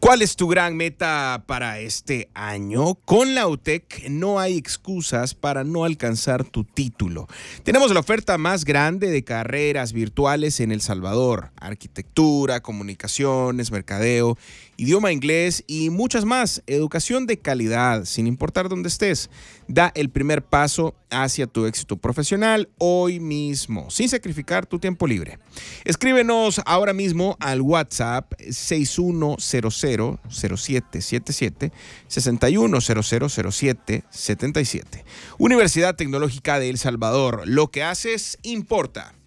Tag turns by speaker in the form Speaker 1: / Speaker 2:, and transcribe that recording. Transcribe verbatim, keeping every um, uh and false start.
Speaker 1: ¿Cuál es tu gran meta para este año? Con la UTEC no hay excusas para no alcanzar tu título. Tenemos la oferta más grande de carreras virtuales en El Salvador: arquitectura, comunicaciones, mercadeo, idioma inglés y muchas más. Educación de calidad, sin importar dónde estés. Da el primer paso hacia tu éxito profesional hoy mismo, sin sacrificar tu tiempo libre. Escríbenos ahora mismo al WhatsApp seis uno cero cero cero siete siete siete, seis uno cero cero cero siete siete siete. Universidad Tecnológica de El Salvador. Lo que haces importa.